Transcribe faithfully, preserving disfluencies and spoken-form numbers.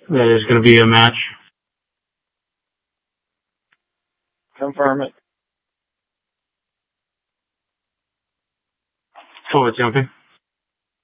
That is going to be a match. Confirm it. Oh, it's jumping.